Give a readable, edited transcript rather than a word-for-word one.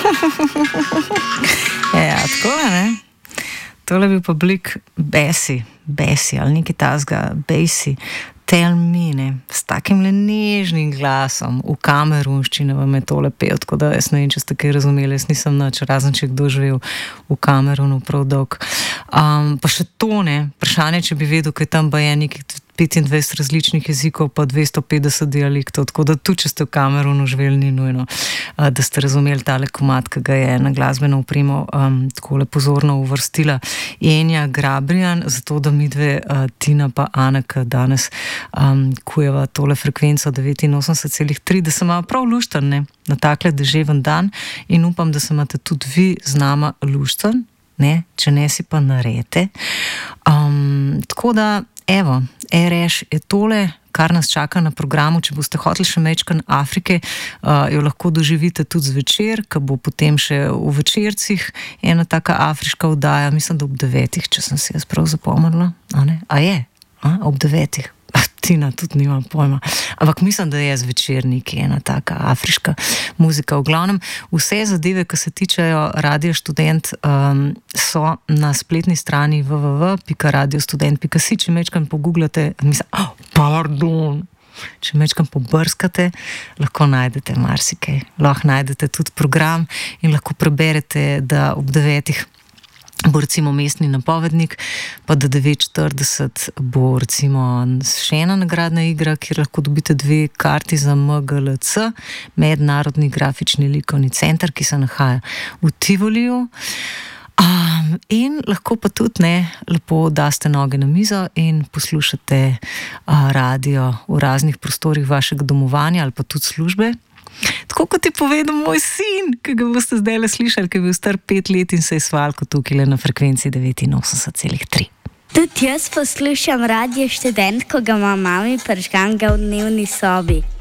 Ja, tako je, ne? Tole bi pa blik Bessie ali nekaj tazga, Bessie, Tell Me, ne, s takim le nežnim glasom v kamerunščini vam je tole pel, tako da jaz ne vem, če ste kaj razumeli, jaz nisem nič, razen če kdo živel v Kamerunu prav dolg. Pa še to, ne, vprašanje, če bi vedel, kaj tam baje nekih 25 različnih jezikov, pa 250 dialektov, tako da tudi, če ste v Kamerunu živeli, ni nujno, da ste razumeli tale komad, ki ga je na glasbeno opremo takole pozorno uvrstila Enja Grabrijan, zato da mi dve, Tina pa Anek, danes kujeva tole frekvenco 89,3, da se ima prav luštan, ne, na takle deževen dan in upam, da se imate tudi vi z nama luštan, ne, če ne si pa narete. Tako da evo, RŠ je tole, kar nas čaka na programu. Če boste hoteli še mečkan Afrike, jo lahko doživite tudi zvečer, ko bo potem še v večercih ena taka afriška oddaja, mislim, da ob 9, če sem si jaz prav zapomnila. A je? Ob 9. Tina, tudi nimam pojma. Ampak mislim, da je zvečer neki ena taka afriška muzika. V glavnem, vse zadeve, ki se tičejo Radia Študent, so na spletni strani www.radiostudent.si. Če mečkam pogooglate, mislim, pardon, če mečkam pobrskate, lahko najdete marsikaj. Lahko najdete tudi program in lahko preberete, da ob 9 bo recimo mestni napovednik, pa da 9:40 bo recimo še ena nagradna igra, kjer lahko dobite 2 karti za MGLC, Mednarodni grafični likovni center, ki se nahaja v Tivoliju. In lahko pa tudi lepo daste noge na mizo in poslušate radio v raznih prostorih vašega domovanja ali pa tudi službe. Tako kot je povedal moj sin, ki ga boste zdaj le slišali, ki je bil star 5 let in se je svalko tukaj na frekvenci 89,3. Tudi jaz poslušam Radio Študent, ko ga ima mami prižgan v dnevni sobi.